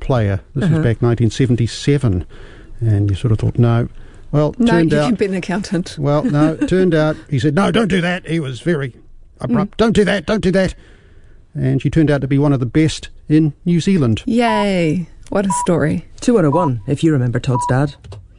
player. This was back 1977. And you sort of thought, no. Well, no, turned you out... can be an accountant. Well, no, it turned out, he said, no, don't do that. He was very abrupt. Don't do that. And she turned out to be one of the best in New Zealand. Yay. What a story. 201, if you remember Todd's dad.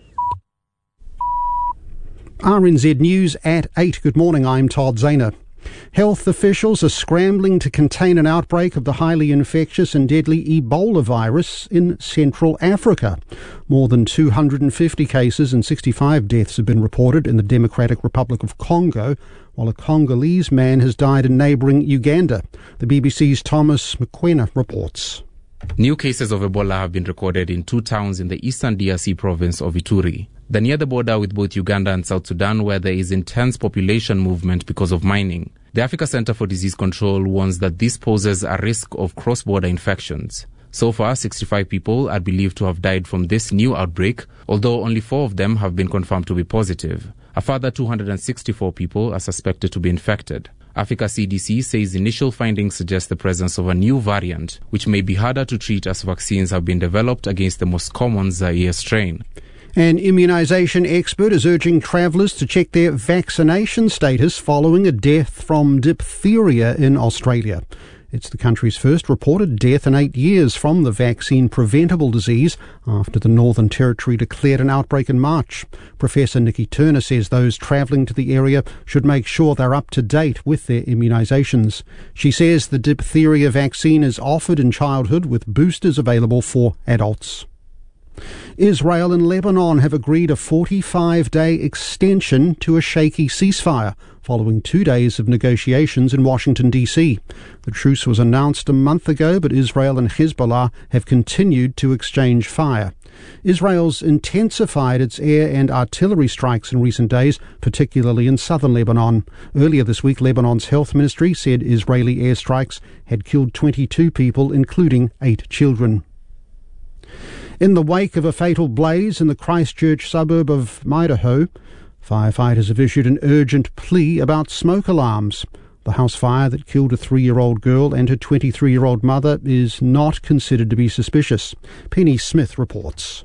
RNZ News at 8. Good morning, I'm Todd Zahner. Health officials are scrambling to contain an outbreak of the highly infectious and deadly Ebola virus in Central Africa. More than 250 cases and 65 deaths have been reported in the Democratic Republic of Congo, while a Congolese man has died in neighbouring Uganda. The BBC's Thomas McQuena reports. New cases of Ebola have been recorded in 2 towns in the eastern DRC province of Ituri. They're near the border with both Uganda and South Sudan, where there is intense population movement because of mining. The Africa Centre for Disease Control warns that this poses a risk of cross-border infections. So far, 65 people are believed to have died from this new outbreak, although only 4 of them have been confirmed to be positive. A further 264 people are suspected to be infected. Africa CDC says initial findings suggest the presence of a new variant, which may be harder to treat as vaccines have been developed against the most common Zaire strain. An immunisation expert is urging travellers to check their vaccination status following a death from diphtheria in Australia. It's the country's first reported death in 8 years from the vaccine-preventable disease after the Northern Territory declared an outbreak in March. Professor Nikki Turner says those travelling to the area should make sure they're up to date with their immunisations. She says the diphtheria vaccine is offered in childhood with boosters available for adults. Israel and Lebanon have agreed a 45-day extension to a shaky ceasefire following 2 days of negotiations in Washington, D.C. The truce was announced a month ago, but Israel and Hezbollah have continued to exchange fire. Israel's intensified its air and artillery strikes in recent days, particularly in southern Lebanon. Earlier this week, Lebanon's health ministry said Israeli airstrikes had killed 22 people, including 8 children. In the wake of a fatal blaze in the Christchurch suburb of Idaho, firefighters have issued an urgent plea about smoke alarms. The house fire that killed a 3-year-old girl and her 23-year-old mother is not considered to be suspicious. Penny Smith reports.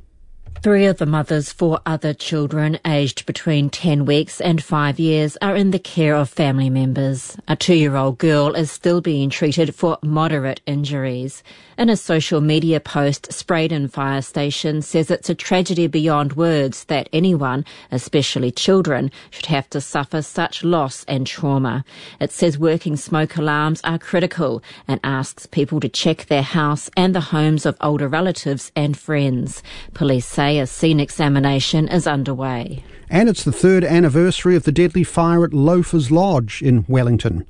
3 of the mother's 4 other children, aged between 10 weeks and 5 years, are in the care of family members. A 2-year-old girl is still being treated for moderate injuries. In a social media post, Spraydon Fire Station says it's a tragedy beyond words that anyone, especially children, should have to suffer such loss and trauma. It says working smoke alarms are critical and asks people to check their house and the homes of older relatives and friends. Police say a scene examination is underway. And it's the 3rd anniversary of the deadly fire at Loafers Lodge in Wellington.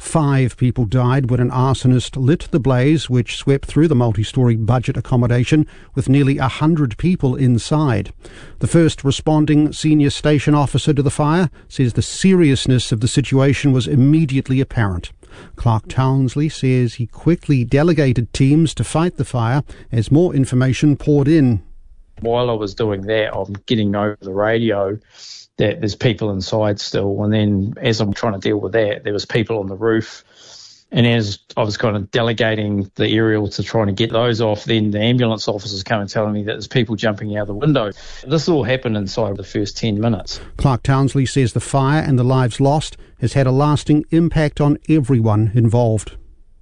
5 people died when an arsonist lit the blaze, which swept through the multi-storey budget accommodation with nearly 100 people inside. The first responding senior station officer to the fire says the seriousness of the situation was immediately apparent. Clark Townsley says he quickly delegated teams to fight the fire as more information poured in. While I was doing that, I'm getting over the radio that there's people inside still. And then as I'm trying to deal with that, there was people on the roof. And as I was kind of delegating the aerial to trying to get those off, then the ambulance officers come and telling me that there's people jumping out the window. This all happened inside the first 10 minutes. Clark Townsley says the fire and the lives lost has had a lasting impact on everyone involved.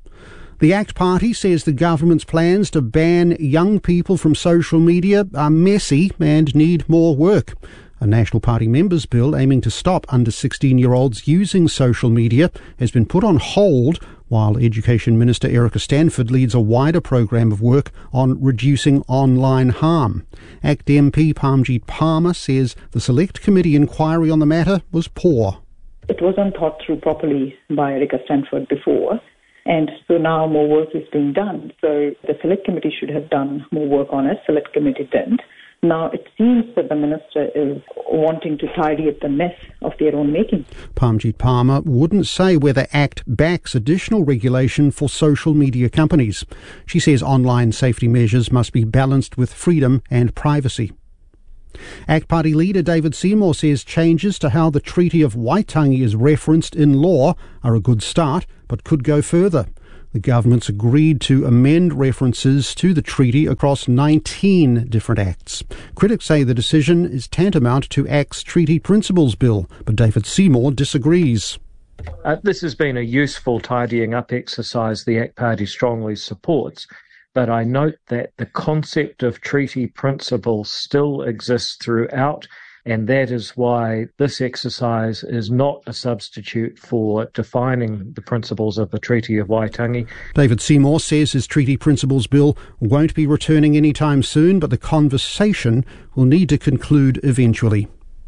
The ACT Party says the government's plans to ban young people from social media are messy and need more work. A National Party members' bill aiming to stop under 16-year-olds using social media has been put on hold while Education Minister Erica Stanford leads a wider program of work on reducing online harm. ACT MP Parmjit Palmer says the Select Committee inquiry on the matter was poor. It wasn't thought through properly by Erica Stanford before. And so now more work is being done. So the Select Committee should have done more work on it. Select Committee didn't. Now it seems that the Minister is wanting to tidy up the mess of their own making. Parmjit Palmer wouldn't say whether ACT backs additional regulation for social media companies. She says online safety measures must be balanced with freedom and privacy. ACT Party leader David Seymour says changes to how the Treaty of Waitangi is referenced in law are a good start, but could go further. The government's agreed to amend references to the treaty across 19 different acts. Critics say the decision is tantamount to ACT's Treaty Principles Bill, but David Seymour disagrees. This has been a useful tidying up exercise the ACT Party strongly supports, but I note that the concept of treaty principles still exists throughout, and that is why this exercise is not a substitute for defining the principles of the Treaty of Waitangi. David Seymour says his Treaty Principles Bill won't be returning anytime soon, but the conversation will need to conclude eventually.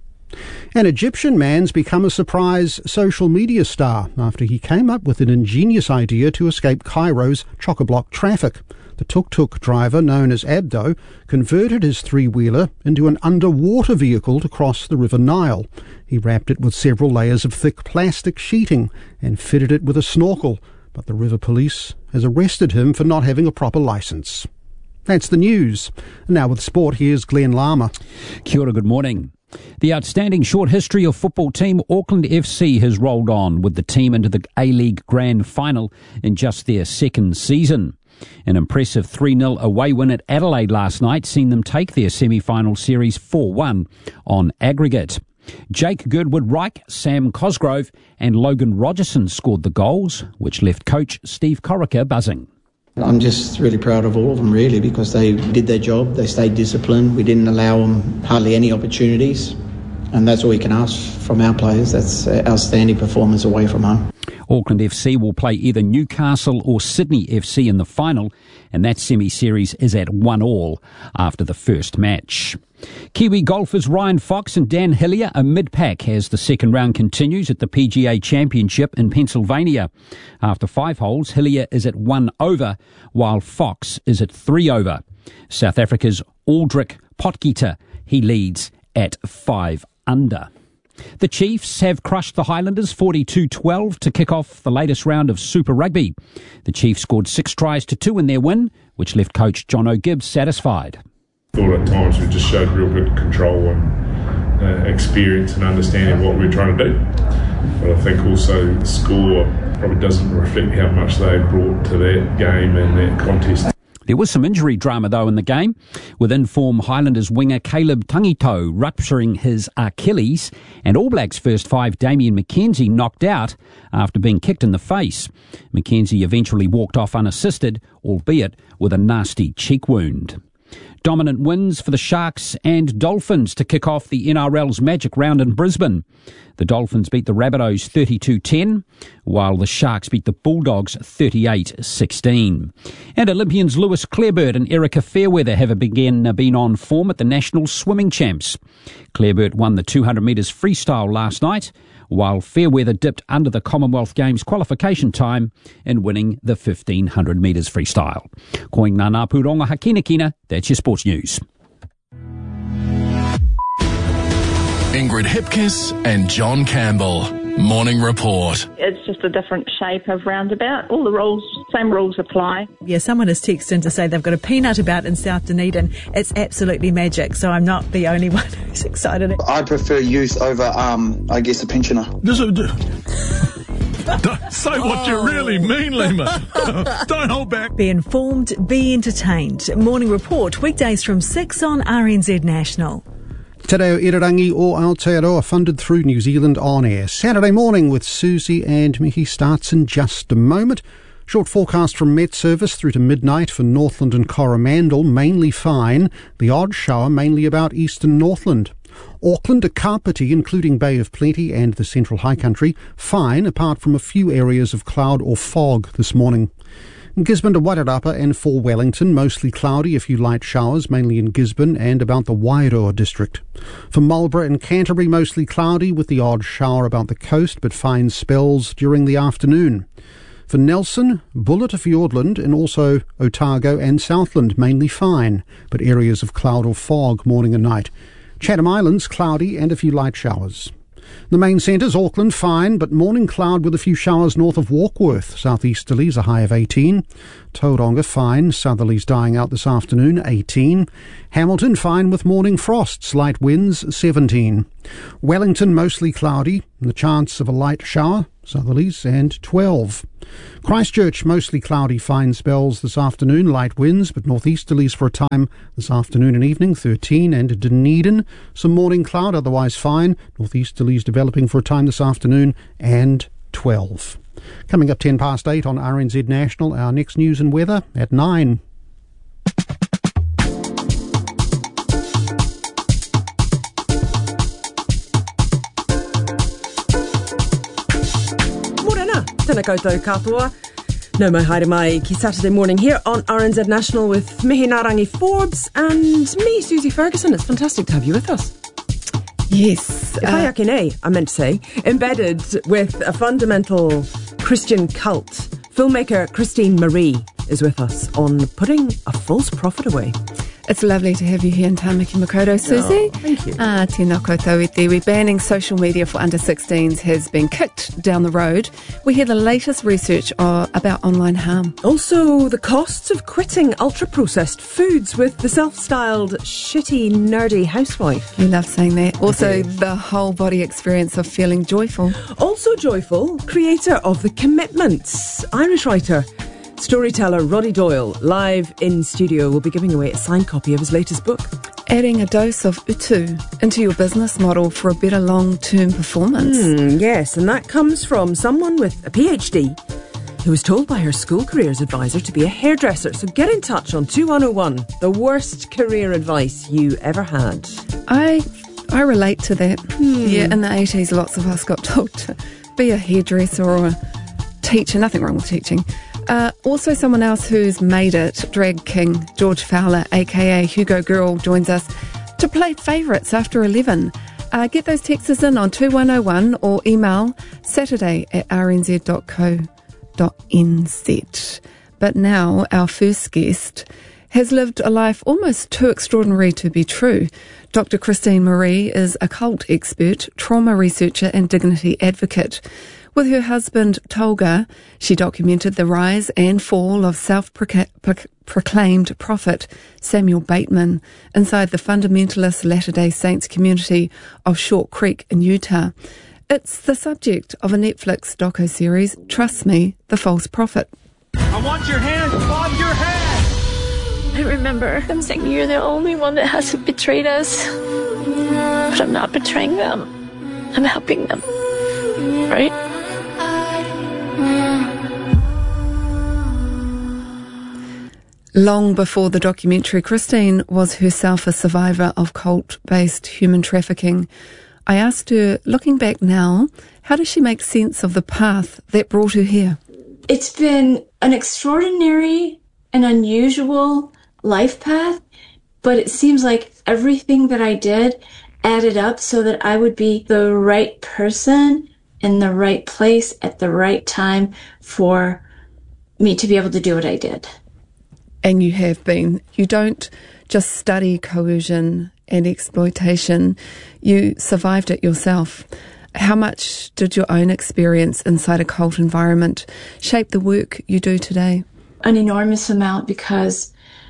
An Egyptian man's become a surprise social media star after he came up with an ingenious idea to escape Cairo's chock-a-block traffic. The tuk-tuk driver, known as Abdo, converted his three-wheeler into an underwater vehicle to cross the River Nile. He wrapped it with several layers of thick plastic sheeting and fitted it with a snorkel, but the River Police has arrested him for not having a proper licence. That's the news. Now with sport, here's Glenn Lama. Kia ora, good morning. The outstanding short history of football team Auckland FC has rolled on, with the team into the A-League Grand Final in just their second season. An impressive 3-0 away win at Adelaide last night seen them take their semi-final series 4-1 on aggregate. Jake Girdwood-Reich, Sam Cosgrove and Logan Rogerson scored the goals, which left coach Steve Corica buzzing. I'm just really proud of all of them, really, because they did their job, they stayed disciplined, we didn't allow them hardly any opportunities, and that's all we can ask from our players. That's outstanding performance away from home. Auckland FC will play either Newcastle or Sydney FC in the final, and that semi-series is at 1-1 after the first match. Kiwi golfers Ryan Fox and Dan Hillier are mid-pack as the second round continues at the PGA Championship in Pennsylvania. After 5 holes, Hillier is at 1 over, while Fox is at 3 over. South Africa's Aldrich Potgieter, he leads at 5 under. The Chiefs have crushed the Highlanders 42-12 to kick off the latest round of Super Rugby. The Chiefs scored 6 tries to 2 in their win, which left coach John O'Gibbs satisfied. I thought at times we just showed real good control and experience and understanding what we were trying to do. But I think also the score probably doesn't reflect how much they brought to that game and that contest. There was some injury drama, though, in the game, with in-form Highlanders winger Caleb Tangito rupturing his Achilles, and All Blacks first 5 Damian McKenzie knocked out after being kicked in the face. McKenzie eventually walked off unassisted, albeit with a nasty cheek wound. Dominant wins for the Sharks and Dolphins to kick off the NRL's Magic Round in Brisbane. The Dolphins beat the Rabbitohs 32-10, while the Sharks beat the Bulldogs 38-16. And Olympians Lewis Clareburt and Erica Fairweather have been on form at the National Swimming Champs. Clareburt won the 200 metres freestyle last night, while Fairweather dipped under the Commonwealth Games qualification time in winning the 1500 metres freestyle. Koing ngā ngā pūrongo hakinakina, that's your sports news. Ingrid Hipkiss and John Campbell. Morning Report. It's just a different shape of roundabout. All the rules, same rules apply. Yeah, someone has texted in to say they've got a peanut about in South Dunedin. It's absolutely magic, so I'm not the only one who's excited. I prefer youth over, a pensioner. Say what you really mean, Lima. Don't hold back. Be informed, be entertained. Morning Report, weekdays from 6 on RNZ National. Te Reo Irirangi o Aotearoa, funded through New Zealand On Air. Saturday morning with Susie and Mickey starts in just a moment. Short forecast from Met Service through to midnight for Northland and Coromandel, mainly fine. The odd shower mainly about eastern Northland. Auckland, a Kapiti, including Bay of Plenty and the Central High Country, fine apart from a few areas of cloud or fog this morning. Gisborne to Wairarapa and for Wellington, mostly cloudy, a few light showers, mainly in Gisborne and about the Wairoa district. For Marlborough and Canterbury, mostly cloudy with the odd shower about the coast, but fine spells during the afternoon. For Nelson, Bullet to Fiordland and also Otago and Southland, mainly fine, but areas of cloud or fog morning and night. Chatham Islands, cloudy and a few light showers. The main centres, Auckland, fine, but morning cloud with a few showers north of Warkworth. Southeasterlies, a high of 18. Tauranga, fine. Southerlies dying out this afternoon, 18. Hamilton, fine with morning frosts. Light winds, 17. Wellington, mostly cloudy, and the chance of a light shower, southerlies, and 12. Christchurch, mostly cloudy, fine spells this afternoon, light winds, but northeasterlies for a time this afternoon and evening, 13. And Dunedin, some morning cloud, otherwise fine, northeasterlies developing for a time this afternoon, and 12. Coming up 8:10 on RNZ National, our next news and weather at 9. Tēnā koutou katoa. Nau mai haere mai ki Saturday morning here on RNZ National with Mihi Narangi Forbes and me, Susie Ferguson. It's fantastic to have you with us. Yes. I meant to say, embedded with a fundamental Christian cult, filmmaker Christine Marie is with us on Putting a False Prophet Away. It's lovely to have you here in Tamaki Makaurau, Susie. Oh, thank you. Tēnā koutou iti. We're banning social media for under 16s has been kicked down the road. We hear the latest research about online harm. Also, the costs of quitting ultra-processed foods with the self-styled shitty, nerdy housewife. You love saying that. Also, the whole body experience of feeling joyful. Also joyful, creator of The Commitments, Irish writer. Storyteller Roddy Doyle, live in studio, will be giving away a signed copy of his latest book. Adding a dose of utu into your business model for a better long-term performance. Yes, and that comes from someone with a PhD who was told by her school careers advisor to be a hairdresser. So get in touch on 2101, the worst career advice you ever had. I relate to that. Yeah, in the 80s, lots of us got told to be a hairdresser or a teacher. Nothing wrong with teaching. Also someone else who's made it, drag king George Fowler, aka Hugo Girl, joins us to play favourites after 11. Get those texts in on 2101 or email saturday@rnz.co.nz. But now our first guest has lived a life almost too extraordinary to be true. Dr. Christine Marie is a cult expert, trauma researcher and dignity advocate. With her husband, Tolga, she documented the rise and fall of self-proclaimed prophet Samuel Bateman inside the fundamentalist Latter-day Saints community of Short Creek in Utah. It's the subject of a Netflix docu-series, Trust Me, The False Prophet. I want your hand, Bob, your hand! I remember them saying, you're the only one that hasn't betrayed us. But I'm not betraying them. I'm helping them. Right? Long before the documentary, Christine was herself a survivor of cult-based human trafficking. I asked her, looking back now, how does she make sense of the path that brought her here? It's been an extraordinary and unusual life path, but it seems like everything that I did added up so that I would be the right person in the right place at the right time for me to be able to do what I did. And you have been. You don't just study coercion and exploitation. You survived it yourself. How much did your own experience inside a cult environment shape the work you do today? An enormous amount, because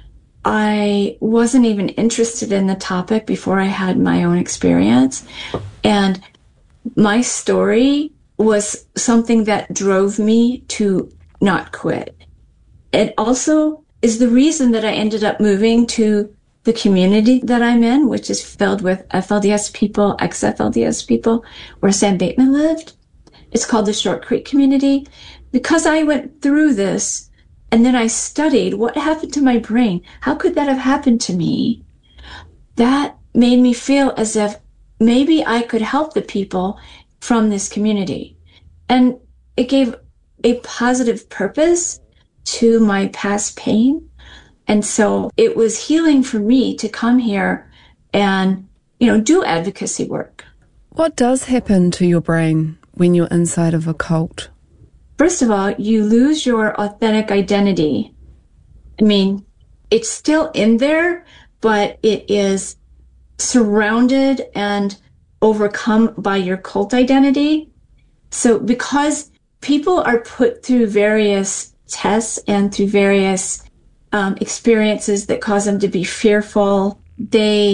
I wasn't even interested in the topic before I had my own experience. And my story was something that drove me to not quit. It also is the reason that I ended up moving to the community that I'm in, which is filled with FLDS people, ex-FLDS people, where Sam Bateman lived. It's called the Short Creek community. Because I went through this and then I studied what happened to my brain. How could that have happened to me? That made me feel as if maybe I could help the people from this community. And it gave a positive purpose to my past pain. And so it was healing for me to come here and, do advocacy work. What does happen to your brain when you're inside of a cult? First of all, you lose your authentic identity. I mean, it's still in there, but it is surrounded and overcome by your cult identity. So because people are put through various tests and through various experiences that cause them to be fearful, they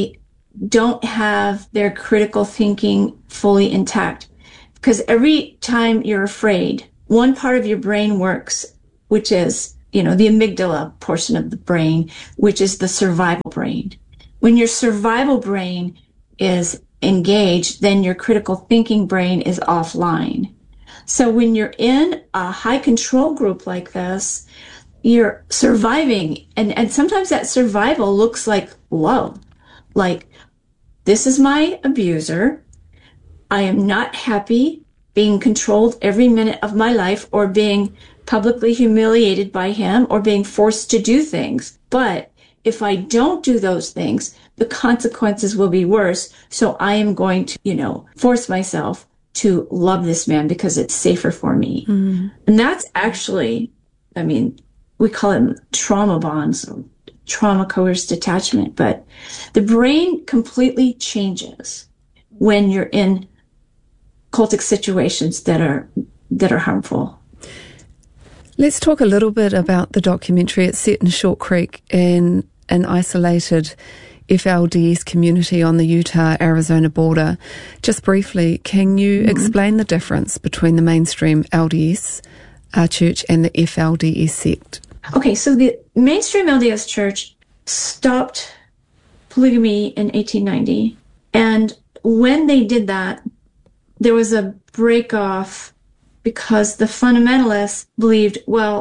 don't have their critical thinking fully intact. Because every time you're afraid, one part of your brain works, which is, the amygdala portion of the brain, which is the survival brain. When your survival brain is engaged, then your critical thinking brain is offline. So when you're in a high control group like this, you're surviving. And sometimes that survival looks like love. Like, this is my abuser. I am not happy being controlled every minute of my life or being publicly humiliated by him or being forced to do things. But if I don't do those things, the consequences will be worse. So I am going to, force myself to love this man because it's safer for me. Mm-hmm. And that's actually, we call it trauma bonds, or trauma coerced attachment. But the brain completely changes when you're in cultic situations that are harmful. Let's talk a little bit about the documentary. It's set in Short Creek in an isolated FLDS community on the Utah-Arizona border. Just briefly, can you explain the difference between the mainstream LDS church and the FLDS sect? Okay, so the mainstream LDS church stopped polygamy in 1890. And when they did that, there was a break-off because the fundamentalists believed,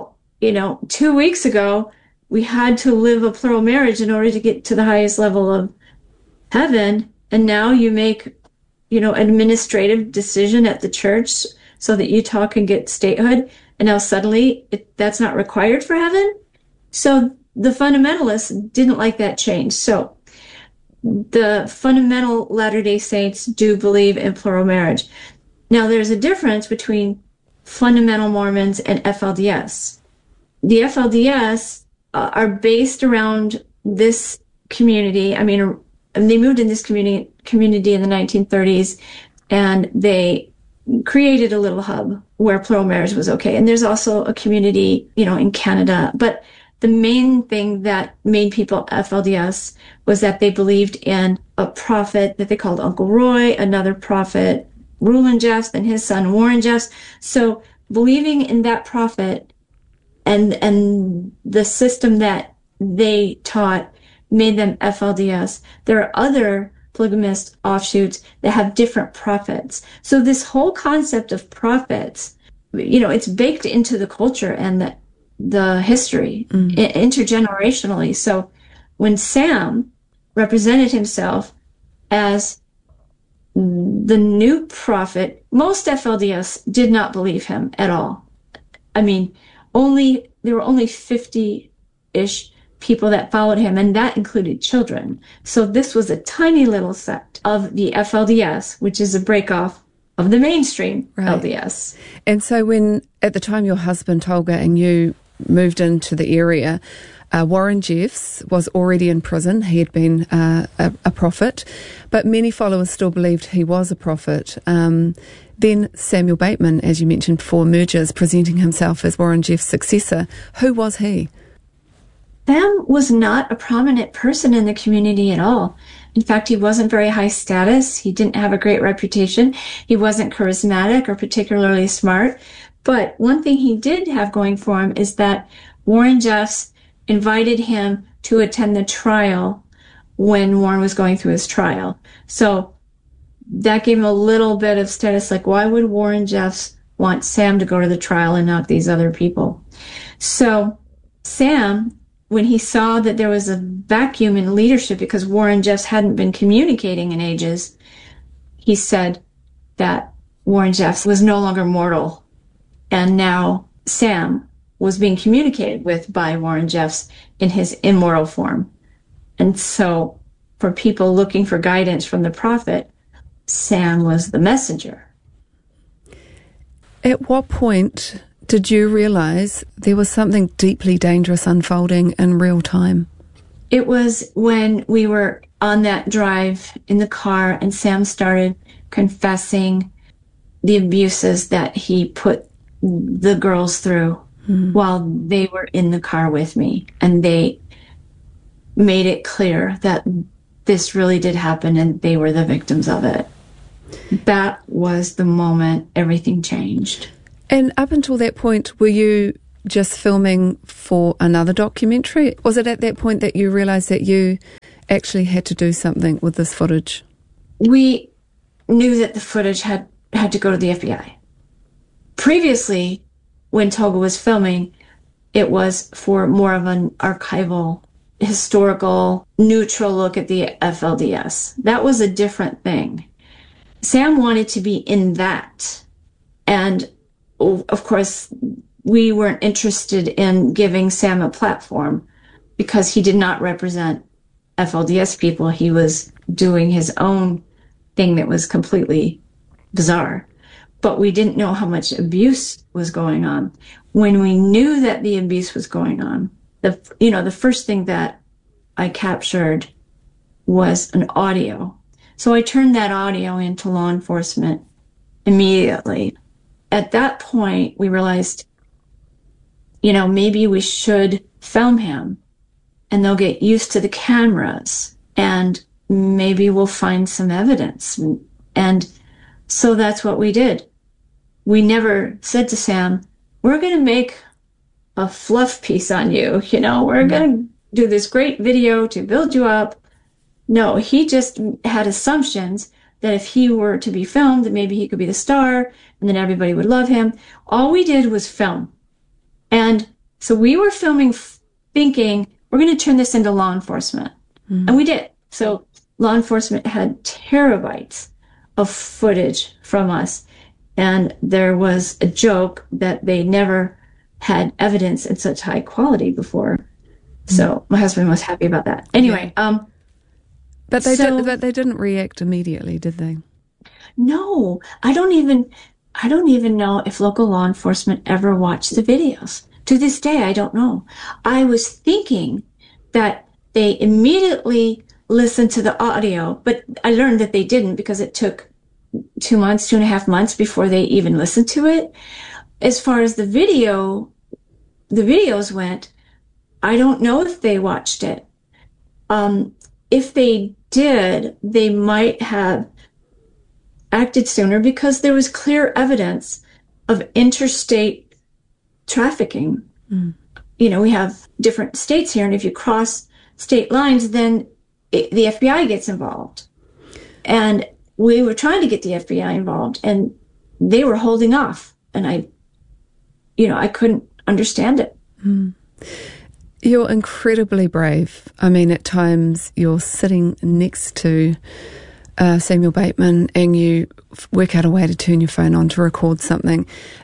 2 weeks ago, we had to live a plural marriage in order to get to the highest level of heaven. And now you make, an administrative decision at the church so that Utah can get statehood. And now suddenly that's not required for heaven. So the fundamentalists didn't like that change. So the fundamental Latter-day Saints do believe in plural marriage. Now there's a difference between fundamental Mormons and FLDS. The FLDS are based around this community. They moved in this community in the 1930s, and they created a little hub where plural marriage was okay. And there's also a community, in Canada. But the main thing that made people FLDS was that they believed in a prophet that they called Uncle Roy, another prophet, Rulon Jeffs, and his son Warren Jeffs. So believing in that prophet and the system that they taught made them FLDS. There are other polygamist offshoots that have different prophets. So this whole concept of prophets, it's baked into the culture and the history intergenerationally. So when Sam represented himself as the new prophet, most FLDS did not believe him at all. There were only 50-ish people that followed him, and that included children. So this was a tiny little sect of the FLDS, which is a breakoff of the mainstream LDS. And so when, at the time your husband, Tolga, and you moved into the area, Warren Jeffs was already in prison. He had been a prophet, but many followers still believed he was a prophet. Then Samuel Bateman, as you mentioned before, emerges, presenting himself as Warren Jeffs' successor. Who was he? Sam was not a prominent person in the community at all. In fact, he wasn't very high status. He didn't have a great reputation. He wasn't charismatic or particularly smart. But one thing he did have going for him is that Warren Jeffs invited him to attend the trial when Warren was going through his trial. So that gave him a little bit of status, like, why would Warren Jeffs want Sam to go to the trial and not these other people? So Sam, when he saw that there was a vacuum in leadership because Warren Jeffs hadn't been communicating in ages, he said that Warren Jeffs was no longer mortal. And now Sam was being communicated with by Warren Jeffs in his immortal form. And so for people looking for guidance from the prophet, Sam was the messenger. At what point did you realize there was something deeply dangerous unfolding in real time? It was when we were on that drive in the car and Sam started confessing the abuses that he put the girls through while they were in the car with me. And they made it clear that this really did happen and they were the victims of it. That was the moment everything changed. And up until that point, were you just filming for another documentary? Was it at that point that you realised that you actually had to do something with this footage? We knew that the footage had to go to the FBI. Previously, when Toga was filming, it was for more of an archival, historical, neutral look at the FLDS. That was a different thing. Sam wanted to be in that. And of course, we weren't interested in giving Sam a platform because he did not represent FLDS people. He was doing his own thing that was completely bizarre. But we didn't know how much abuse was going on. When we knew that the abuse was going on, the first thing that I captured was an audio. So I turned that audio into law enforcement immediately. At that point, we realized, maybe we should film him and they'll get used to the cameras and maybe we'll find some evidence. And so that's what we did. We never said to Sam, we're going to make a fluff piece on you. We're going to do this great video to build you up. No, he just had assumptions that if he were to be filmed, that maybe he could be the star and then everybody would love him. All we did was film. And so we were filming thinking, we're going to turn this into law enforcement. Mm-hmm. And we did. So law enforcement had terabytes of footage from us. And there was a joke that they never had evidence in such high quality before. Mm-hmm. So my husband was happy about that. Anyway, But they didn't react immediately, did they? No, I don't even know if local law enforcement ever watched the videos. To this day, I don't know. I was thinking that they immediately listened to the audio, but I learned that they didn't because it took 2.5 months before they even listened to it. As far as the videos went, I don't know if they watched it. If they did, they might have acted sooner because there was clear evidence of interstate trafficking. Mm. We have different states here, and if you cross state lines, then the FBI gets involved. And we were trying to get the FBI involved, and they were holding off, and I couldn't understand it. Mm. You're incredibly brave. I mean, at times you're sitting next to Samuel Bateman and you work out a way to turn your phone on to record something.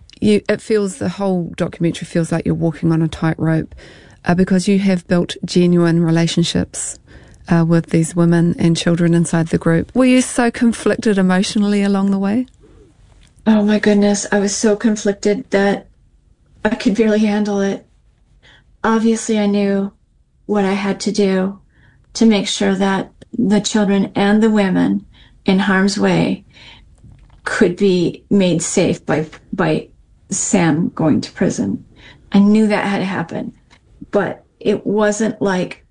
The whole documentary feels like you're walking on a tightrope because you have built genuine relationships with these women and children inside the group. Were you so conflicted emotionally along the way? Oh my goodness, I was so conflicted that I could barely handle it. Obviously, I knew what I had to do to make sure that the children and the women in harm's way could be made safe by Sam going to prison. I knew that had to happen, but it wasn't like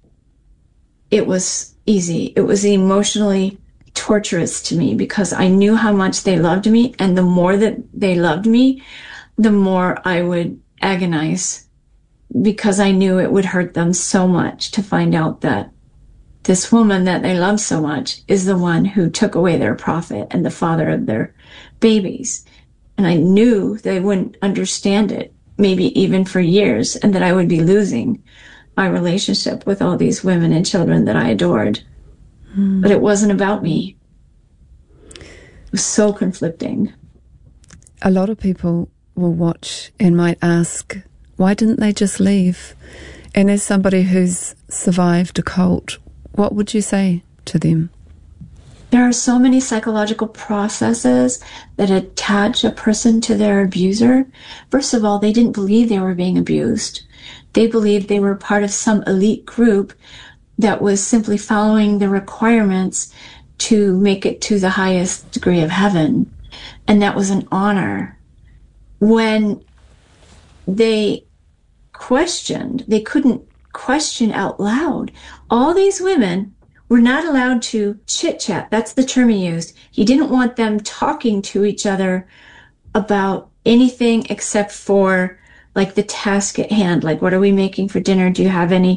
it was easy. It was emotionally torturous to me because I knew how much they loved me, and the more that they loved me, the more I would agonize, because I knew it would hurt them so much to find out that this woman that they love so much is the one who took away their prophet and the father of their babies. And I knew they wouldn't understand it, maybe even for years, and that I would be losing my relationship with all these women and children that I adored. Mm. But it wasn't about me. It was so conflicting. A lot of people will watch and might ask, why didn't they just leave? And as somebody who's survived a cult, what would you say to them? There are so many psychological processes that attach a person to their abuser. First of all, they didn't believe they were being abused. They believed they were part of some elite group that was simply following the requirements to make it to the highest degree of heaven. And that was an honor. When they questioned, they couldn't question out loud. All these women were not allowed to chit-chat. That's the term he used. He didn't want them talking to each other about anything except for like the task at hand. Like, what are we making for dinner? Do you have any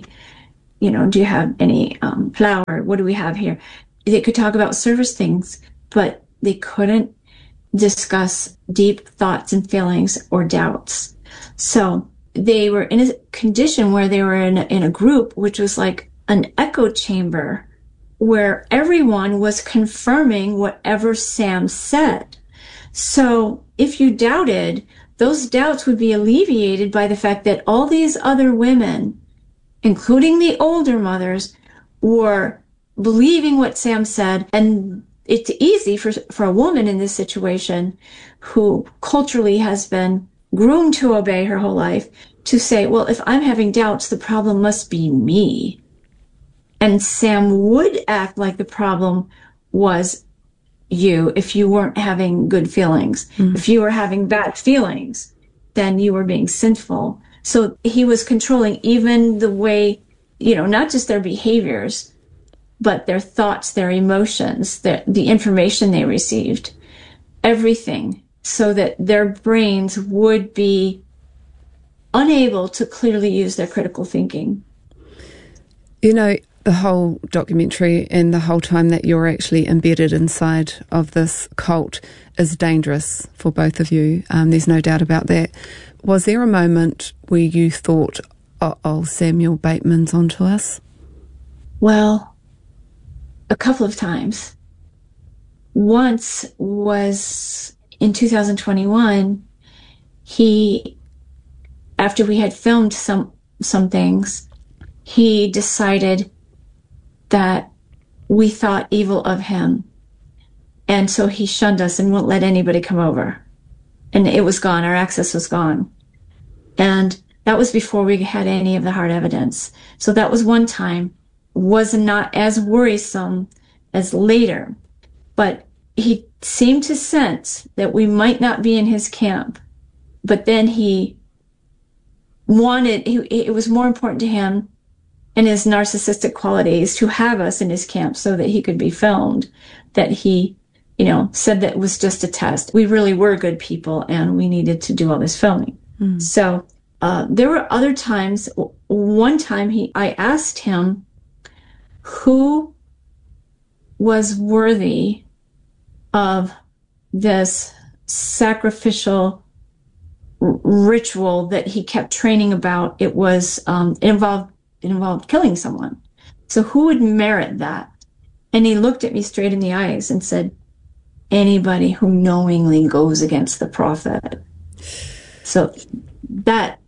flour? What do we have here? They could talk about service things, but they couldn't discuss deep thoughts and feelings or doubts. So they were in a condition where they were in a group, which was like an echo chamber, where everyone was confirming whatever Sam said. So if you doubted, those doubts would be alleviated by the fact that all these other women, including the older mothers, were believing what Sam said. And it's easy for a woman in this situation who culturally has been groomed to obey her whole life to say, well, if I'm having doubts, the problem must be me. And Sam would act like the problem was you if you weren't having good feelings. Mm-hmm. If you were having bad feelings, then you were being sinful. So he was controlling even the way, not just their behaviors, but their thoughts, their emotions, the information they received, everything, so that their brains would be unable to clearly use their critical thinking. The whole documentary and the whole time that you're actually embedded inside of this cult is dangerous for both of you. There's no doubt about that. Was there a moment where you thought, Samuel Bateman's onto us? Well, a couple of times. Once was in 2021, after we had filmed some things, he decided that we thought evil of him. And so he shunned us and wouldn't let anybody come over. And it was gone. Our access was gone. And that was before we had any of the hard evidence. So that was one time. Was not as worrisome as later. But he seemed to sense that we might not be in his camp. But then it was more important to him and his narcissistic qualities to have us in his camp so that he could be filmed, that he, said that it was just a test. We really were good people and we needed to do all this filming. Mm. So there were other times. One time I asked him who was worthy of this sacrificial ritual that he kept training about. It was it involved killing someone. So who would merit that? And he looked at me straight in the eyes and said, anybody who knowingly goes against the prophet. So that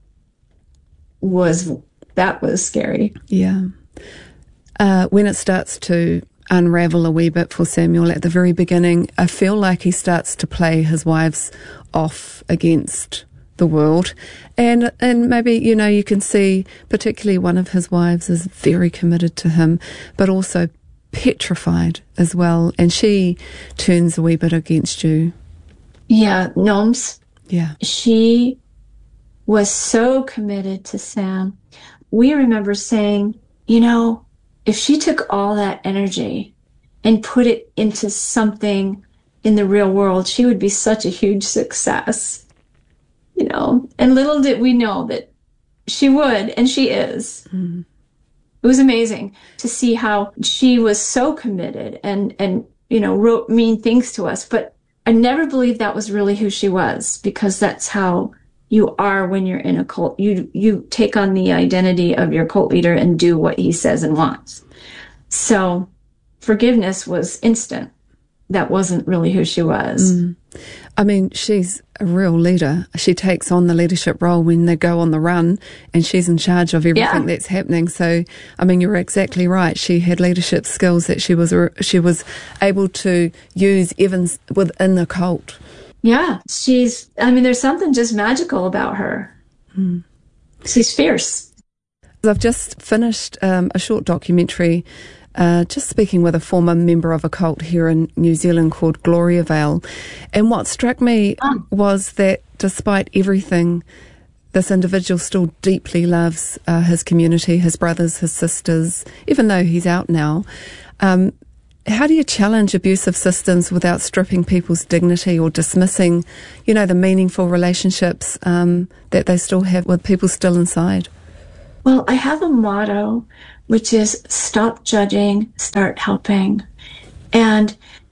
was scary. Yeah. When it starts to unravel a wee bit for Samuel at the very beginning, I feel like he starts to play his wives off against the world. And maybe, you can see particularly one of his wives is very committed to him, but also petrified as well. And she turns a wee bit against you. Yeah, Gnomes. Yeah. She was so committed to Sam. We remember saying, if she took all that energy and put it into something in the real world, she would be such a huge success. And little did we know that she would, and she is. Mm-hmm. It was amazing to see how she was so committed and wrote mean things to us. But I never believed that was really who she was, because that's how you are when you're in a cult. You take on the identity of your cult leader and do what he says and wants. So forgiveness was instant. That wasn't really who she was. Mm. I mean, she's a real leader. She takes on the leadership role when they go on the run, and she's in charge of everything that's happening. So, I mean, you're exactly right. She had leadership skills that she was able to use even within the cult. Yeah, there's something just magical about her. Mm. She's fierce. I've just finished a short documentary just speaking with a former member of a cult here in New Zealand called Gloriavale. And what struck me was that despite everything this individual still deeply loves his community, his brothers, his sisters, even though he's out now. How do you challenge abusive systems without stripping people's dignity or dismissing, the meaningful relationships that they still have with people still inside? Well, I have a motto, which is stop judging, start helping. And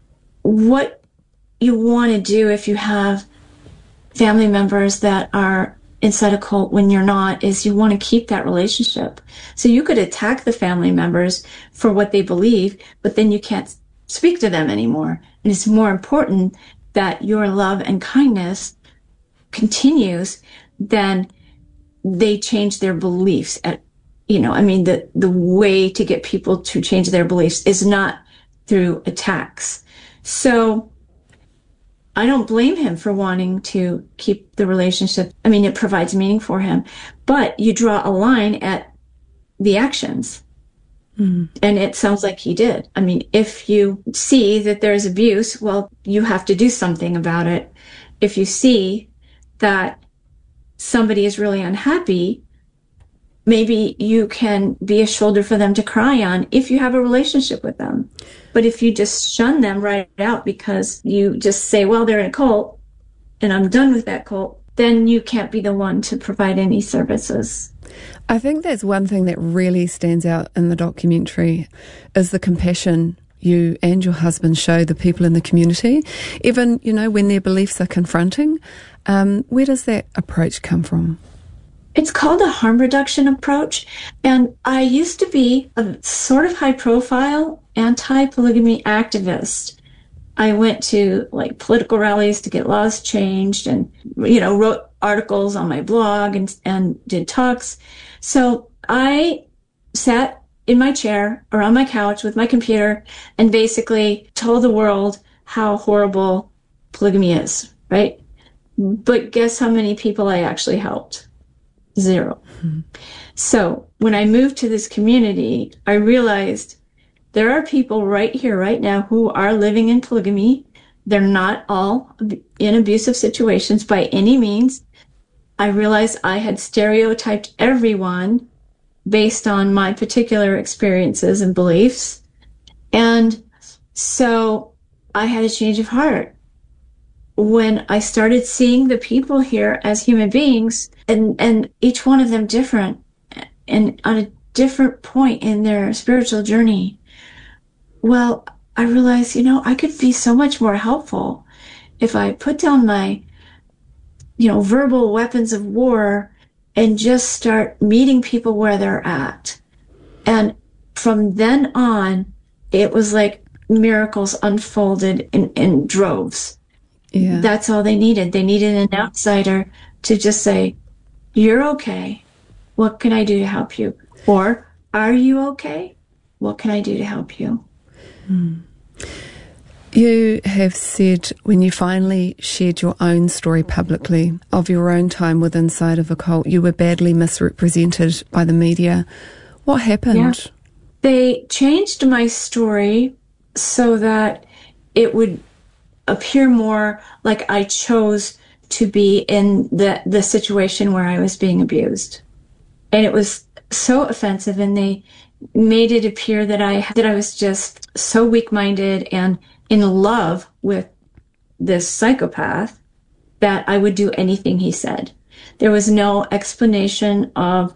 what you want to do if you have family members that are inside a cult when you're not, is you want to keep that relationship. So you could attack the family members for what they believe, but then you can't speak to them anymore. And it's more important that your love and kindness continues than they change their beliefs. The way to get people to change their beliefs is not through attacks. So I don't blame him for wanting to keep the relationship. It provides meaning for him, but you draw a line at the actions. Mm. And it sounds like he did. If you see that there's abuse, well, you have to do something about it. If you see that somebody is really unhappy, maybe you can be a shoulder for them to cry on if you have a relationship with them. But if you just shun them right out because you just say, well, they're in a cult and I'm done with that cult, then you can't be the one to provide any services. I think that's one thing that really stands out in the documentary is the compassion you and your husband show the people in the community, even, when their beliefs are confronting. Where does that approach come from? It's called a harm reduction approach. And I used to be a sort of high profile anti-polygamy activist. I went to political rallies to get laws changed and, wrote articles on my blog and did talks. So I sat in my chair or on my couch with my computer and basically told the world how horrible polygamy is, right? But guess how many people I actually helped? 0. Mm-hmm. So when I moved to this community, I realized there are people right here, right now, who are living in polygamy. They're not all in abusive situations by any means. I realized I had stereotyped everyone based on my particular experiences and beliefs. And so I had a change of heart when I started seeing the people here as human beings and each one of them different and on a different point in their spiritual journey. Well, I realized, I could be so much more helpful if I put down my, verbal weapons of war and just start meeting people where they're at. And from then on, it was like miracles unfolded in droves. Yeah. That's all they needed. They needed an outsider to just say, you're okay. What can I do to help you? Or, are you okay? What can I do to help you? Mm. You have said when you finally shared your own story publicly of your own time with inside of a cult, you were badly misrepresented by the media. What happened? Yeah. They changed my story so that it would appear more like I chose to be in the situation where I was being abused. And it was so offensive, and they made it appear that I was just so weak-minded and in love with this psychopath that I would do anything he said. There was no explanation of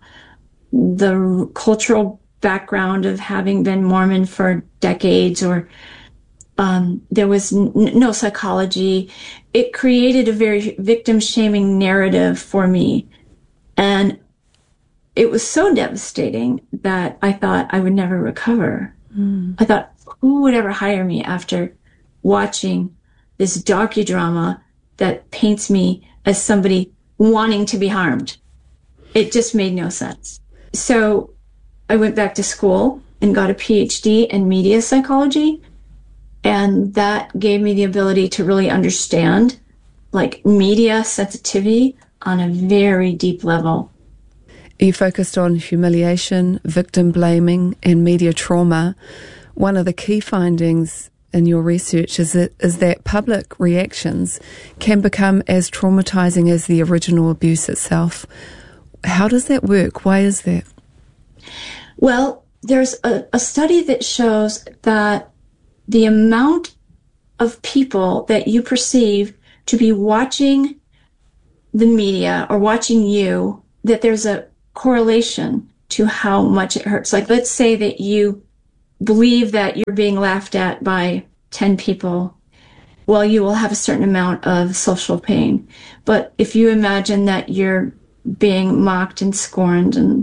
the cultural background of having been Mormon for decades, or there was no psychology. It created a very victim-shaming narrative for me. And it was so devastating that I thought I would never recover. Mm. I thought, who would ever hire me after watching this docudrama that paints me as somebody wanting to be harmed? It just made no sense. So I went back to school and got a PhD in media psychology. And that gave me the ability to really understand media sensitivity on a very deep level. You focused on humiliation, victim blaming, and media trauma. One of the key findings in your research is that public reactions can become as traumatizing as the original abuse itself. How does that work? Why is that? Well, there's a study that shows that the amount of people that you perceive to be watching the media or watching you, that there's a correlation to how much it hurts. Like, let's say that you believe that you're being laughed at by 10 people. Well, you will have a certain amount of social pain. But if you imagine that you're being mocked and scorned and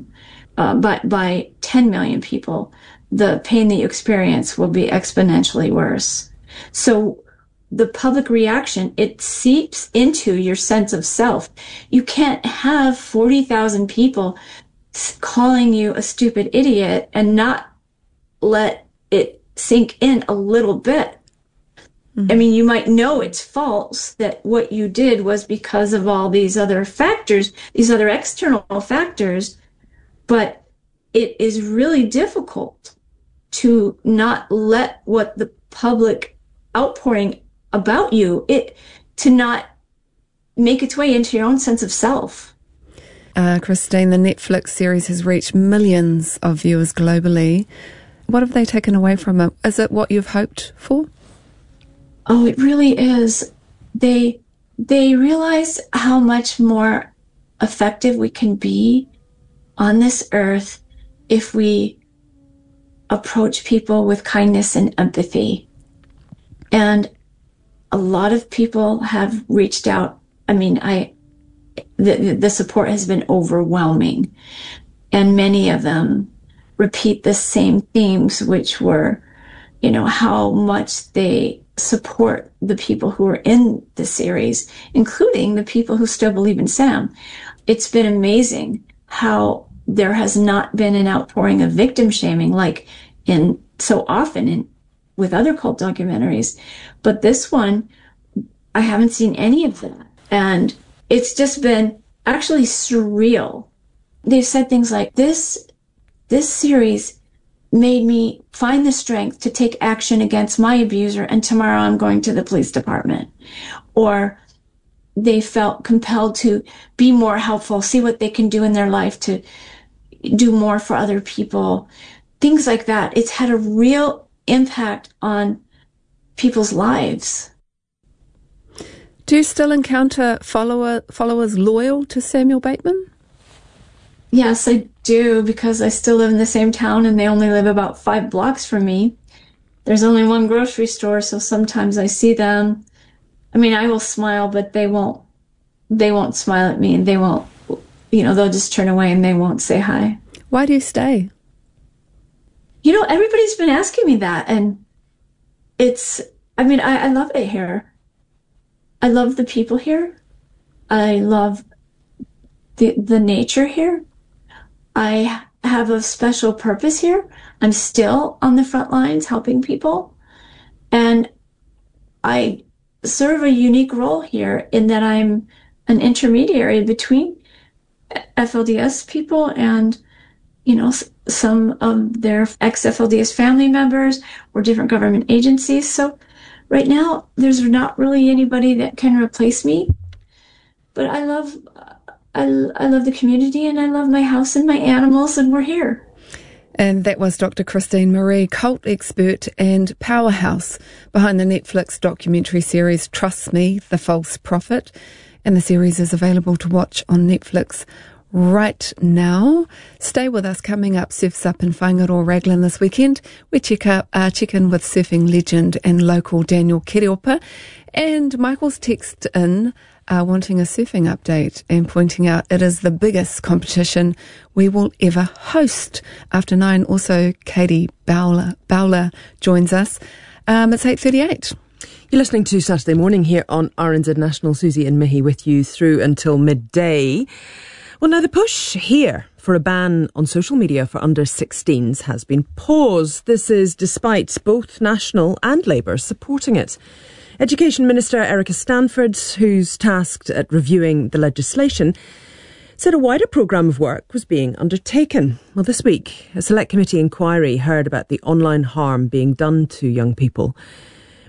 by 10 million people, the pain that you experience will be exponentially worse. So the public reaction, it seeps into your sense of self. You can't have 40,000 people calling you a stupid idiot and not let it sink in a little bit. I mean, you might know it's false, that what you did was because of all these other factors, these other external factors, but it is really difficult to not let what the public outpouring about you, to not make its way into your own sense of self. Christine, the Netflix series has reached millions of viewers globally. What have they taken away from it? Is it what you've hoped for? Oh, it really is. They realize how much more effective we can be on this earth if we approach people with kindness and empathy. And a lot of people have reached out. I mean, the support has been overwhelming, and many of them repeat the same themes, which were, how much they support the people who are in the series, including the people who still believe in Sam. It's been amazing how there has not been an outpouring of victim shaming like in so often with other cult documentaries. But this one, I haven't seen any of that. And it's just been actually surreal. They've said things like, this series made me find the strength to take action against my abuser, and tomorrow I'm going to the police department. Or they felt compelled to be more helpful, see what they can do in their life to do more for other people. Things like that. It's had a real impact on people's lives. Do you still encounter followers loyal to Samuel Bateman? Yes, I do, because I still live in the same town and they only live about 5 blocks from me. There's only one grocery store, so sometimes I see them. I mean, I will smile, but they won't smile at me, and they won't, they'll just turn away and they won't say hi. Why do you stay? Everybody's been asking me that, and I love it here. I love the people here. I love the nature here. I have a special purpose here. I'm still on the front lines helping people. And I serve a unique role here in that I'm an intermediary between FLDS people and, some of their ex-FLDS family members or different government agencies. So right now, there's not really anybody that can replace me. But I love the community, and I love my house and my animals, and we're here. And that was Dr. Christine Marie, cult expert and powerhouse behind the Netflix documentary series Trust Me, The False Prophet. And the series is available to watch on Netflix right now. Stay with us. Coming up, Surf's Up in Whangaroa Raglan this weekend. We check in with surfing legend and local Daniel Kiriopa. And Michael's text in wanting a surfing update and pointing out it is the biggest competition we will ever host. After 9, also Katie Bowler joins us. It's 8:38. You're listening to Saturday Morning here on RNZ National. Susie and Mihi with you through until midday. Well, now the push here for a ban on social media for under 16s has been paused. This is despite both National and Labour supporting it. Education Minister Erica Stanford, who's tasked at reviewing the legislation, said a wider programme of work was being undertaken. Well, this week, a select committee inquiry heard about the online harm being done to young people.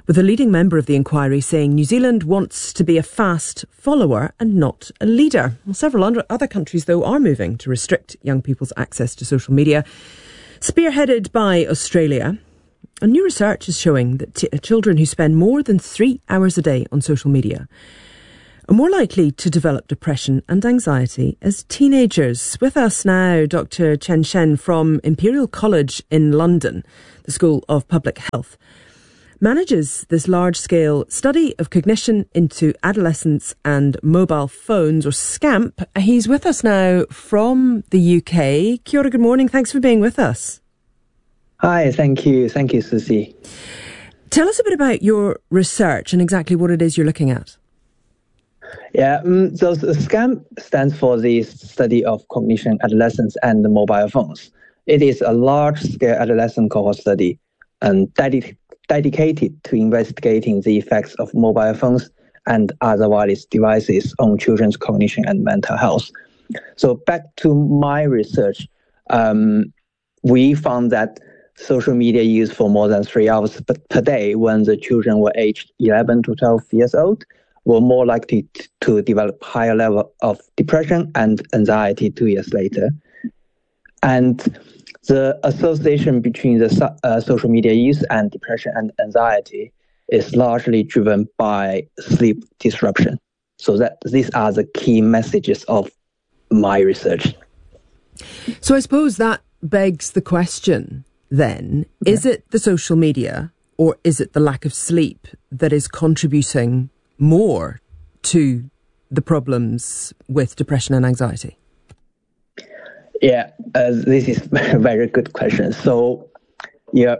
with a leading member of the inquiry saying New Zealand wants to be a fast follower and not a leader. Well, several other countries, though, are moving to restrict young people's access to social media, spearheaded by Australia. And new research is showing that children who spend more than 3 hours a day on social media are more likely to develop depression and anxiety as teenagers. With us now, Dr. Chen Shen from Imperial College in London, the School of Public Health, manages this large-scale study of cognition into adolescents and mobile phones, or SCAMP. He's with us now from the UK. Kia ora, good morning. Thanks for being with us. Hi, thank you. Thank you, Susie. Tell us a bit about your research and exactly what it is you're looking at. Yeah, so the SCAMP stands for the Study of Cognition, Adolescents and Mobile Phones. It is a large-scale adolescent cohort study and dedicated to investigating the effects of mobile phones and other wireless devices on children's cognition and mental health. So back to my research, we found that social media use for more than 3 hours per day when the children were aged 11 to 12 years old were more likely to develop higher level of depression and anxiety 2 years later. And the association between the social media use and depression and anxiety is largely driven by sleep disruption. So that these are the key messages of my research. So I suppose that begs the question then, is it the social media or is it the lack of sleep that is contributing more to the problems with depression and anxiety? Yeah, this is a very good question. So, yeah,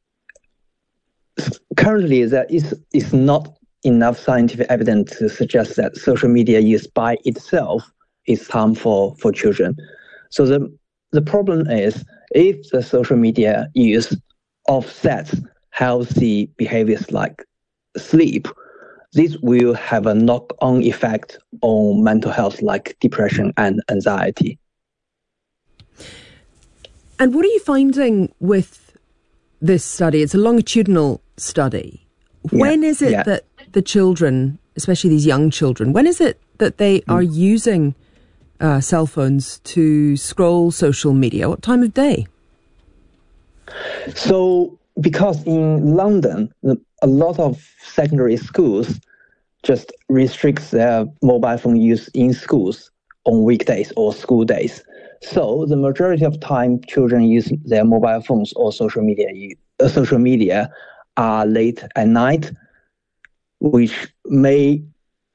currently there is not enough scientific evidence to suggest that social media use by itself is harmful for children. So the problem is, if the social media use offsets healthy behaviors like sleep, this will have a knock-on effect on mental health like depression and anxiety. And what are you finding with this study? It's a longitudinal study. When is it that the children, especially these young children, when is it that they are using cell phones to scroll social media? What time of day? So, because in London, a lot of secondary schools just restricts their mobile phone use in schools on weekdays or school days. So the majority of time children use their mobile phones or social media are late at night, which may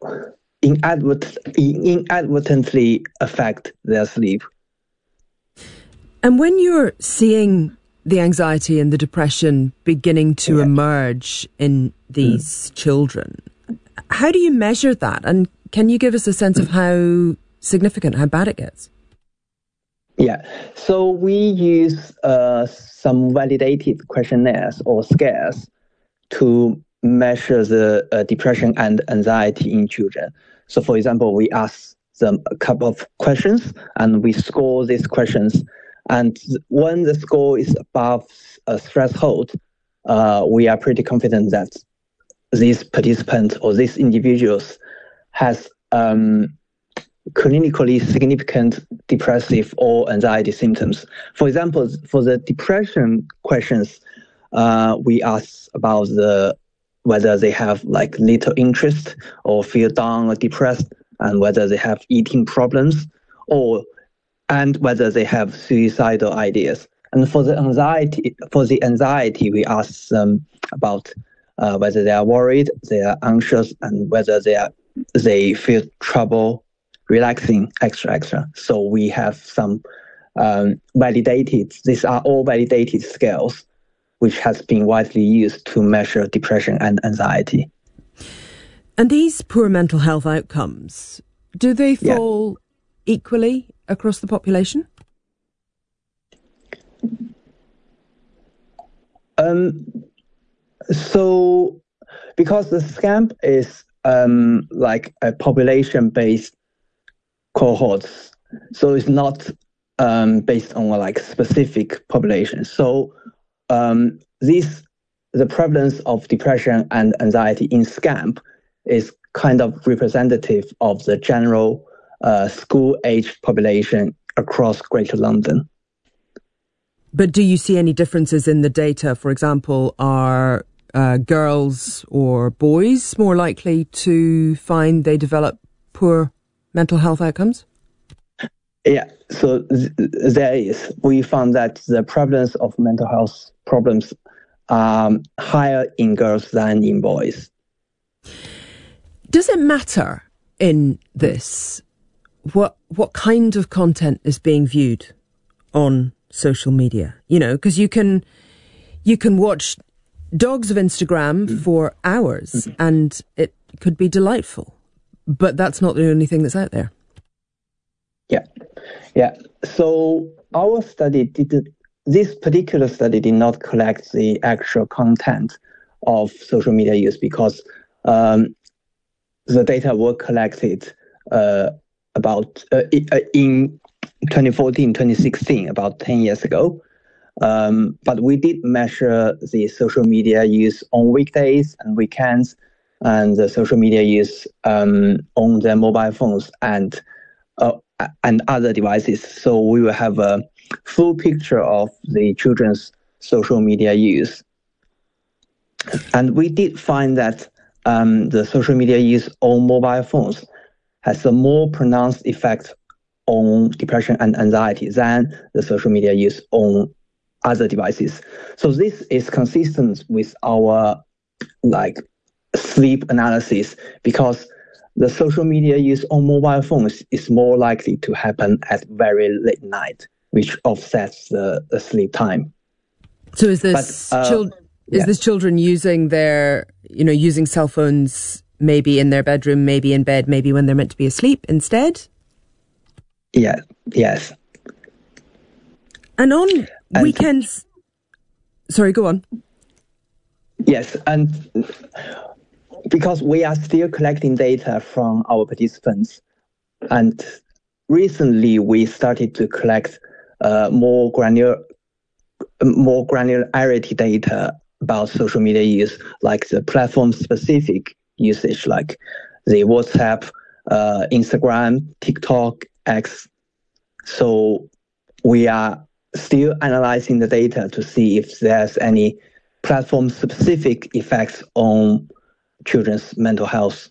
inadvertently affect their sleep. And when you're seeing the anxiety and the depression beginning to emerge in these children, how do you measure that? And can you give us a sense of how significant, how bad it gets? Yeah, so we use some validated questionnaires or scales to measure the depression and anxiety in children. So, for example, we ask them a couple of questions and we score these questions. And when the score is above a threshold, we are pretty confident that these participants or these individuals has clinically significant depressive or anxiety symptoms. For example, for the depression questions, we ask about whether they have like little interest or feel down or depressed, and whether they have eating problems, and whether they have suicidal ideas. And for the anxiety, we ask them about whether they are worried, they are anxious, and whether they feel trouble relaxing, extra. So we have some these are all validated scales, which has been widely used to measure depression and anxiety. And these poor mental health outcomes, do they fall equally across the population? So, because the SCAMP is like a population-based cohorts, so it's not based on like specific population. So the the prevalence of depression and anxiety in SCAMP is kind of representative of the general school-aged population across Greater London. But do you see any differences in the data? For example, are girls or boys more likely to find they develop poor mental health outcomes? Yeah, so there is. We found that the prevalence of mental health problems are higher in girls than in boys. Does it matter in this what kind of content is being viewed on social media? You know, because you can watch dogs of Instagram for hours and it could be delightful, but that's not the only thing that's out there. Yeah. So our study this particular study did not collect the actual content of social media use because the data were collected about in 2014, 2016, about 10 years ago. But we did measure the social media use on weekdays and weekends, and the social media use on their mobile phones and other devices. So we will have a full picture of the children's social media use. And we did find that the social media use on mobile phones has a more pronounced effect on depression and anxiety than the social media use on other devices. So this is consistent with our sleep analysis, because the social media use on mobile phones is more likely to happen at very late night, which offsets the sleep time. So is this this children using using cell phones maybe in their bedroom, maybe in bed, maybe when they're meant to be asleep instead? Yeah. Yes. And on weekends... Sorry, go on. Yes, and because we are still collecting data from our participants, and recently we started to collect more granularity data about social media use, like the platform-specific usage, like the WhatsApp, Instagram, TikTok, X. So we are still analyzing the data to see if there's any platform-specific effects on children's mental health.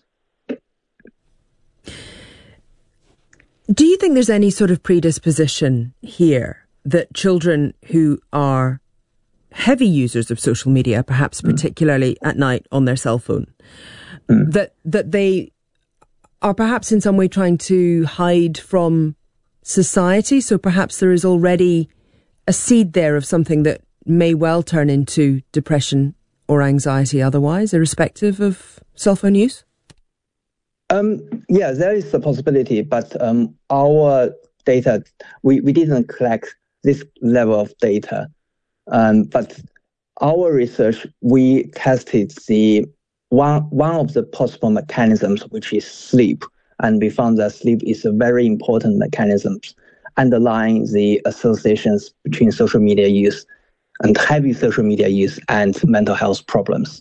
Do you think there's any sort of predisposition here that children who are heavy users of social media, perhaps particularly at night on their cell phone, that they are perhaps in some way trying to hide from society? So perhaps there is already a seed there of something that may well turn into depression or anxiety otherwise, irrespective of cell phone use? Yeah, there is a possibility, but our data, we didn't collect this level of data. But our research, we tested the one of the possible mechanisms, which is sleep, and we found that sleep is a very important mechanism underlying the associations between social media use and heavy social media use and mental health problems.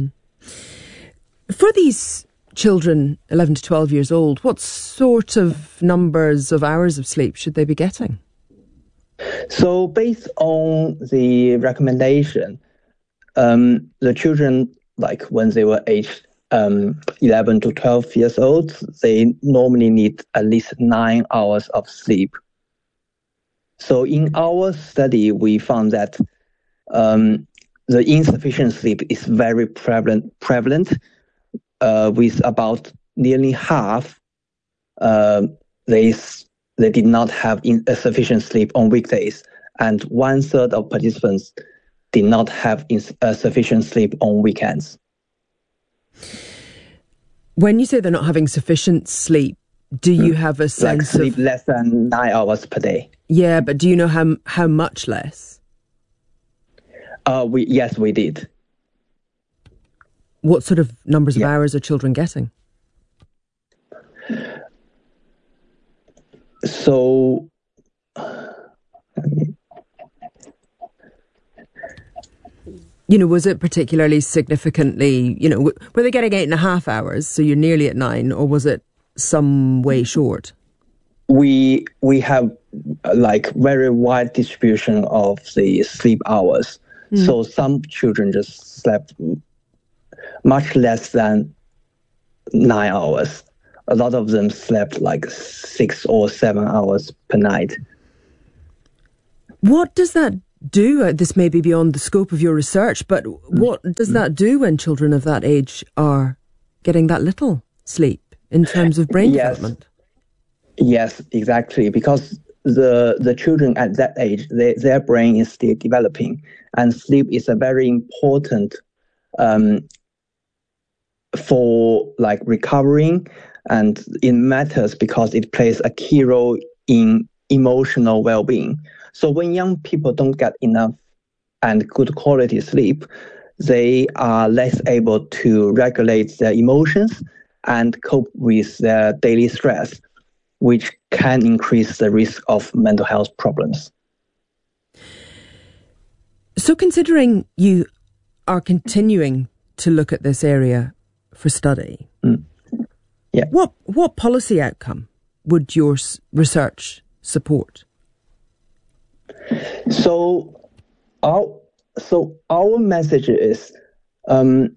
For these children, 11 to 12 years old, what sort of numbers of hours of sleep should they be getting? So based on the recommendation, the children, like when they were aged 11 to 12 years old, they normally need at least 9 hours of sleep. So in our study, we found that the insufficient sleep is very prevalent with about nearly half they did not have sufficient sleep on weekdays, and 1/3 of participants did not have sufficient sleep on weekends. When you say they're not having sufficient sleep, do you have a sense sleep less than 9 hours per day? Yeah, but do you know how much less? Yes, we did. What sort of numbers of hours are children getting? So, Was it particularly significantly, were they getting 8.5 hours, so you're nearly at 9, or was it some way short? We have very wide distribution of the sleep hours. So some children just slept much less than 9 hours. A lot of them slept 6 or 7 hours per night. What does that do? This may be beyond the scope of your research, but what does that do when children of that age are getting that little sleep in terms of brain development? Yes, exactly. Because the children at that age, their brain is still developing, and sleep is a very important for recovering, and it matters because it plays a key role in emotional well-being. So when young people don't get enough and good quality sleep, they are less able to regulate their emotions and cope with their daily stress, which can increase the risk of mental health problems. So considering you are continuing to look at this area for study, what policy outcome would your research support? So our message is the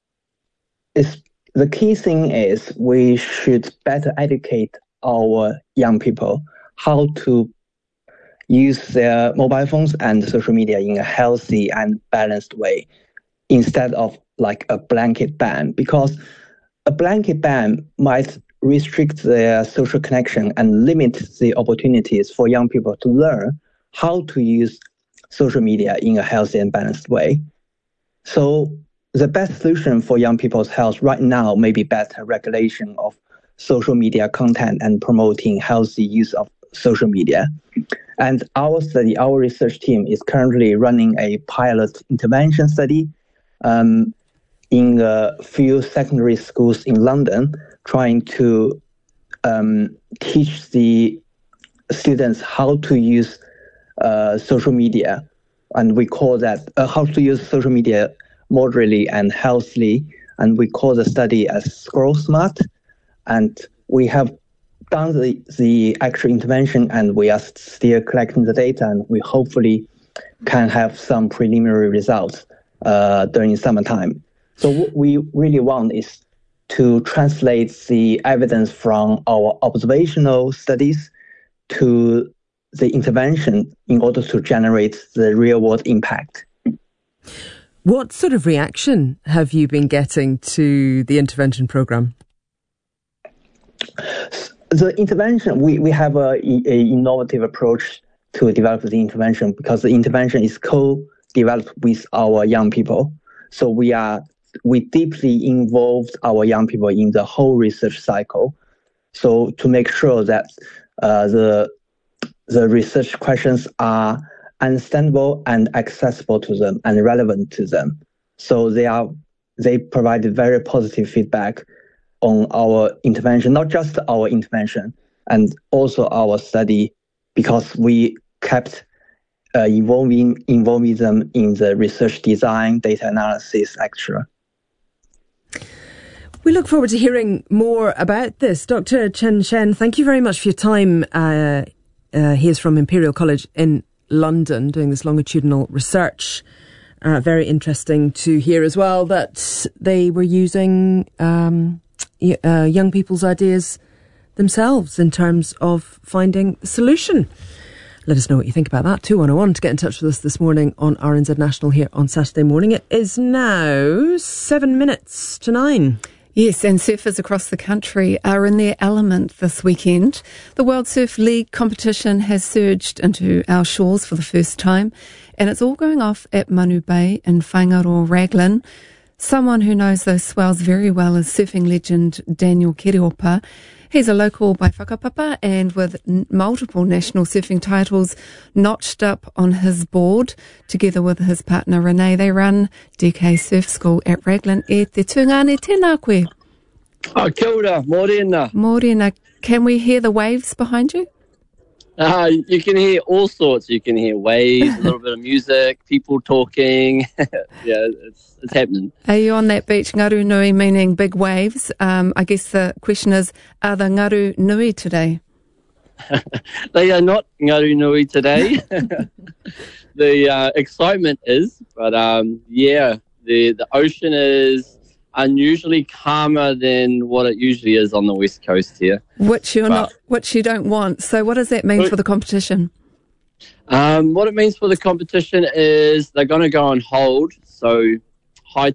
key thing is we should better educate our young people how to use their mobile phones and social media in a healthy and balanced way, instead of a blanket ban, because a blanket ban might restrict their social connection and limit the opportunities for young people to learn how to use social media in a healthy and balanced way. So the best solution for young people's health right now may be better regulation of social media content and promoting healthy use of social media. And our research team is currently running a pilot intervention study in a few secondary schools in London, trying to teach the students how to use social media. And we call that how to use social media moderately and healthily. And we call the study as Scroll Smart. And we have done the actual intervention, and we are still collecting the data, and we hopefully can have some preliminary results during summertime. So what we really want is to translate the evidence from our observational studies to the intervention in order to generate the real-world impact. What sort of reaction have you been getting to the intervention program? The intervention, we have a innovative approach to develop the intervention, because the intervention is co-developed with our young people. So we deeply involved our young people in the whole research cycle. So to make sure that the research questions are understandable and accessible to them and relevant to them. So they provided very positive feedback on our intervention, not just our intervention, and also our study, because we kept involving them in the research design, data analysis, etc. We look forward to hearing more about this. Dr. Chen Shen, thank you very much for your time. He is from Imperial College in London, doing this longitudinal research. Very interesting to hear as well that they were using young people's ideas themselves in terms of finding the solution. Let us know what you think about that. 2101 to get in touch with us this morning on RNZ National here on Saturday morning. It is now 7 minutes to 9. Yes, and surfers across the country are in their element this weekend. The World Surf League competition has surged into our shores for the first time, and it's all going off at Manu Bay in Whangaroa, Raglan. Someone who knows those swells very well is surfing legend Daniel Kiriopa. He's a local by whakapapa, and with multiple national surfing titles notched up on his board, together with his partner Renee, they run DK Surf School at Raglan. E te tūngane tēnā koe. Kia ora, morena. Morena. Can we hear the waves behind you? You can hear all sorts. You can hear waves, a little bit of music, people talking. Yeah, it's happening. Are you on that beach, Ngaru Nui, meaning big waves? I guess the question is, are the Ngaru Nui today? They are not Ngaru Nui today. The excitement is, but the ocean is unusually calmer than what it usually is on the west coast here. Which you don't want. So what does that mean for the competition? What it means for the competition is they're going to go on hold. So